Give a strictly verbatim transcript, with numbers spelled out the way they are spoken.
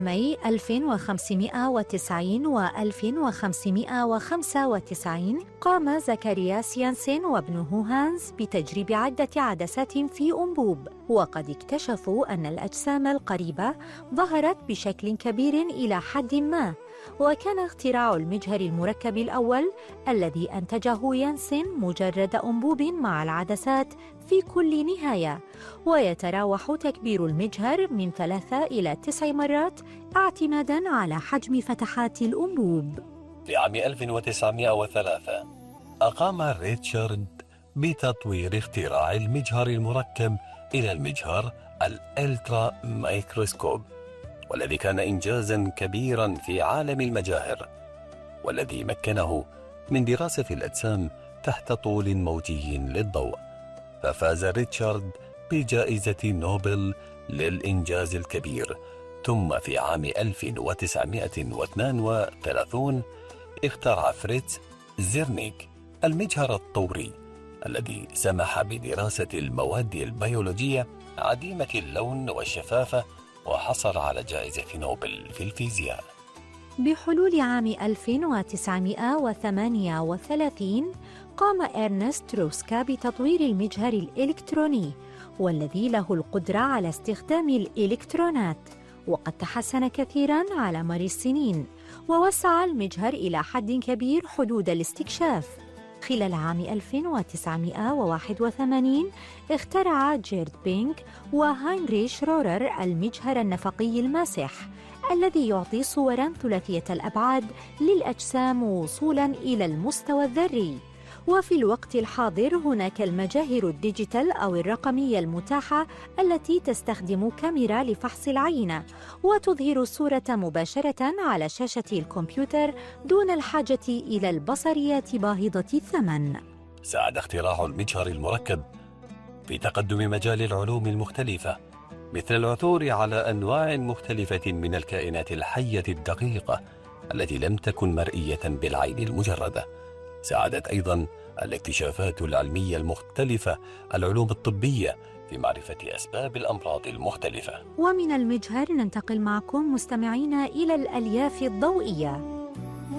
ماي ألف وخمسمائة وتسعين و ألف وخمسمائة وخمسة وتسعين قام زكرياس يانسن وابنه هانز بتجريب عدة عدسات في أنبوب، وقد اكتشفوا أن الأجسام القريبة ظهرت بشكل كبير إلى حد ما، وكان اختراع المجهر المركب الأول الذي أنتجه يانسن مجرد أنبوب مع العدسات في كل نهاية، ويتراوح تكبير المجهر من ثلاثة إلى تسع مرات اعتماداً على حجم فتحات الأنبوب. في عام ألف وتسعمائة وثلاثة أقام ريتشارد بتطوير اختراع المجهر المركب إلى المجهر الألترا مايكروسكوب، والذي كان إنجازاً كبيراً في عالم المجاهر، والذي مكنه من دراسة الأجسام تحت طول موجي للضوء. ففاز ريتشارد بجائزة نوبل للإنجاز الكبير. ثم في عام ألف وتسعمائة واثنين وثلاثين اخترع فريتز زيرنيك المجهر الطوري الذي سمح بدراسة المواد البيولوجية عديمة اللون والشفافة، وحصل على جائزة نوبل في الفيزياء. بحلول عام ألف وتسعمائة وثمانية وثلاثين قام إرنست روسكا بتطوير المجهر الإلكتروني، والذي له القدرة على استخدام الإلكترونات، وقد تحسن كثيراً على مر السنين، ووسع المجهر إلى حد كبير حدود الاستكشاف. خلال عام ألف وتسعمائة وواحد وثمانين اخترع جيرد بينك وهاينريش رورر المجهر النفقي الماسح، الذي يعطي صوراً ثلاثية الأبعاد للأجسام وصولاً إلى المستوى الذري. وفي الوقت الحاضر هناك المجاهر الديجيتال أو الرقمية المتاحة التي تستخدم كاميرا لفحص العينة وتظهر الصورة مباشرة على شاشة الكمبيوتر دون الحاجة إلى البصريات باهظة الثمن. ساعد اختراع المجهر المركب في تقدم مجال العلوم المختلفة، مثل العثور على أنواع مختلفة من الكائنات الحية الدقيقة التي لم تكن مرئية بالعين المجردة. ساعدت أيضاً الاكتشافات العلمية المختلفة العلوم الطبية في معرفة أسباب الأمراض المختلفة. ومن المجهر ننتقل معكم مستمعين إلى الألياف الضوئية.